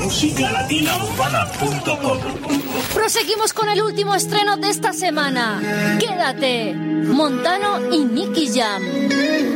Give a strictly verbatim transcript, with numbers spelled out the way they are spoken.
música latina urbana punto com. Proseguimos con el último estreno de esta semana. Quédate, Montano y Nicky Jam.